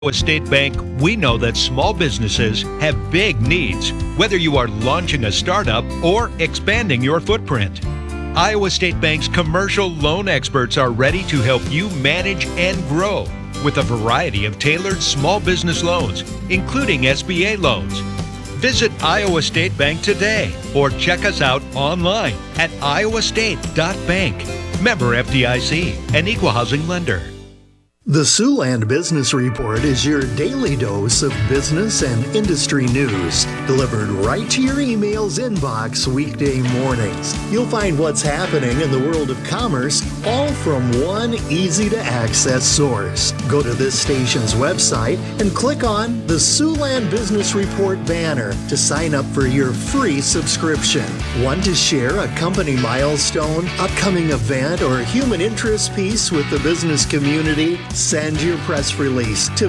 Iowa State Bank, we know that small businesses have big needs, whether you are launching a startup or expanding your footprint. Iowa State Bank's commercial loan experts are ready to help you manage and grow with a variety of tailored small business loans, including SBA loans. Visit Iowa State Bank today or check us out online at iowastate.bank. Member FDIC, an equal housing lender. The Siouxland Business Report is your daily dose of business and industry news, delivered right to your email's inbox weekday mornings. You'll find what's happening in the world of commerce, all from one easy-to-access source. Go to this station's website and click on the Siouxland Business Report banner to sign up for your free subscription. Want to share a company milestone, upcoming event, or human interest piece with the business community? Send your press release to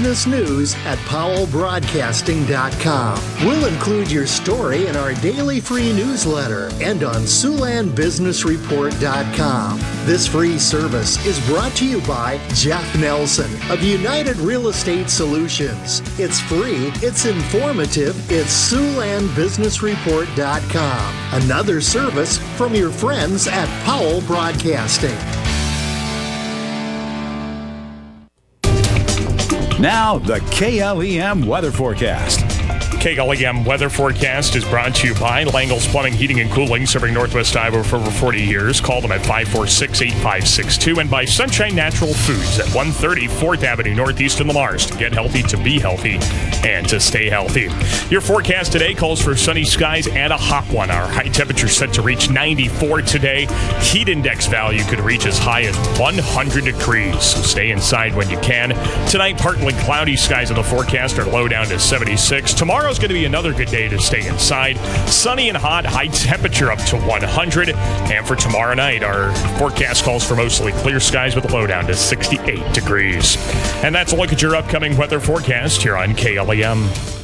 businessnews@powellbroadcasting.com. We'll include your story in our daily free newsletter and on SiouxlandBusinessReport.com. This free service is brought to you by Jeff Nelson of United Real Estate Solutions. It's free, it's informative, it's SiouxlandBusinessReport.com. Another service from your friends at Powell Broadcasting. Now, the KLEM weather forecast. KLEM weather forecast is brought to you by Langle's Plumbing, Heating, and Cooling, serving Northwest Iowa for over 40 years. Call them at 546-8562. And by Sunshine Natural Foods at 130 4th Avenue Northeast in Lamars. To get healthy, to be healthy, and to stay healthy. Your forecast today calls for sunny skies and a hot one. Our high temperature set to reach 94 today. Heat index value could reach as high as 100 degrees. So stay inside when you can. Tonight, partly cloudy skies in the forecast are low down to 76. Tomorrow's going to be another good day to stay inside. Sunny and hot, high temperature up to 100. And for tomorrow night, our forecast calls for mostly clear skies with a low down to 68 degrees. And that's a look at your upcoming weather forecast here on KLEM.